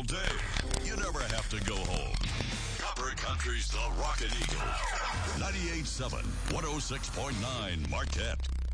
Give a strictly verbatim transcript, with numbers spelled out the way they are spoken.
day. You never have to go home. Copper Country's The Rockin' Eagle. ninety-eight point seven, one oh six point nine Marquette.